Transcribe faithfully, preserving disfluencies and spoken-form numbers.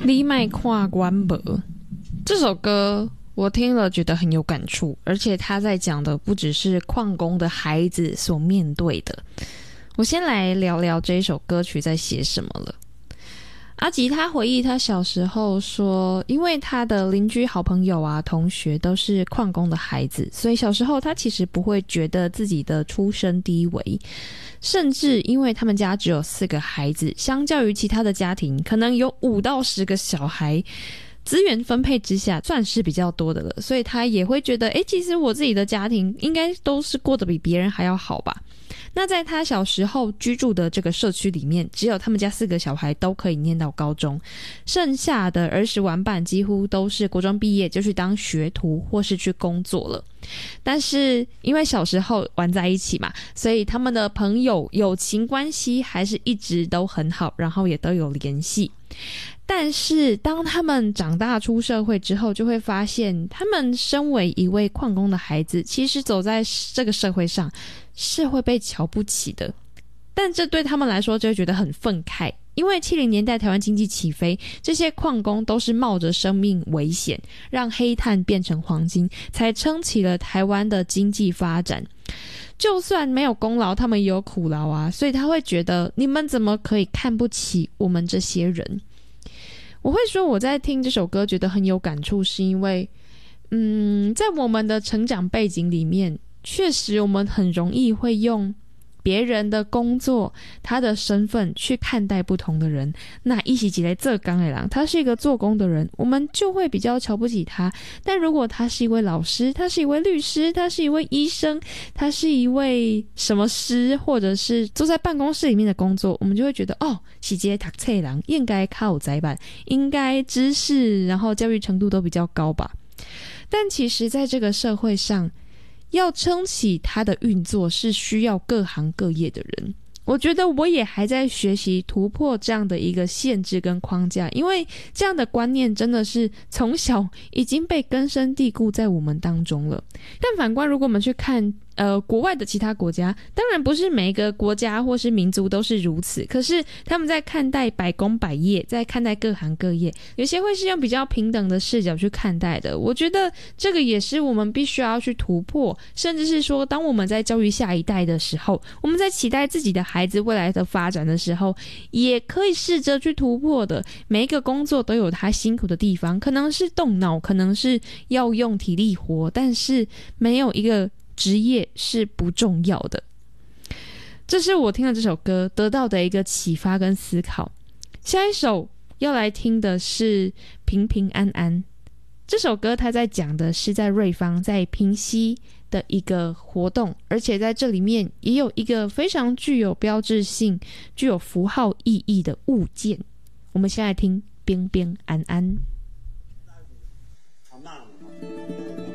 你莫看阮无这首歌我听了觉得很有感触，而且他在讲的不只是矿工的孩子所面对的。我先来聊聊这一首歌曲在写什么了。阿吉他回忆他小时候说，因为他的邻居好朋友啊同学都是矿工的孩子，所以小时候他其实不会觉得自己的出身低微，甚至因为他们家只有四个孩子，相较于其他的家庭可能有五到十个小孩，资源分配之下算是比较多的了，所以他也会觉得诶，其实我自己的家庭应该都是过得比别人还要好吧。那在他小时候居住的这个社区里面，只有他们家四个小孩都可以念到高中，剩下的儿时玩伴几乎都是国中毕业就去当学徒或是去工作了。但是因为小时候玩在一起嘛，所以他们的朋友友情关系还是一直都很好，然后也都有联系。但是当他们长大出社会之后，就会发现他们身为一位矿工的孩子，其实走在这个社会上是会被瞧不起的。但这对他们来说就会觉得很愤慨，因为七零年代台湾经济起飞，这些矿工都是冒着生命危险，让黑炭变成黄金，才撑起了台湾的经济发展。就算没有功劳，他们也有苦劳啊，所以他会觉得你们怎么可以看不起我们这些人。我会说我在听这首歌觉得很有感触，是因为嗯，在我们的成长背景里面，确实我们很容易会用别人的工作他的身份去看待不同的人。那一起起来这刚的人他是一个做工的人，我们就会比较瞧不起他。但如果他是一位老师，他是一位律师，他是一位医生，他是一位什么师，或者是坐在办公室里面的工作，我们就会觉得哦，是这个读册的人应该较有才办，应该知识然后教育程度都比较高吧。但其实在这个社会上，要撑起它的运作是需要各行各业的人。我觉得我也还在学习突破这样的一个限制跟框架，因为这样的观念真的是从小已经被根深蒂固在我们当中了。但反观如果我们去看呃，国外的其他国家，当然不是每一个国家或是民族都是如此，可是他们在看待百工百业，在看待各行各业，有些会是用比较平等的视角去看待的。我觉得这个也是我们必须要去突破，甚至是说当我们在教育下一代的时候，我们在期待自己的孩子未来的发展的时候，也可以试着去突破的。每一个工作都有它辛苦的地方，可能是动脑，可能是要用体力活，但是没有一个职业是不重要的。这是我听了这首歌得到的一个启发跟思考。下一首要来听的是平平安安。这首歌它在讲的是在瑞芳在平溪的一个活动，而且在这里面也有一个非常具有标志性具有符号意义的物件。我们先来听平平安安。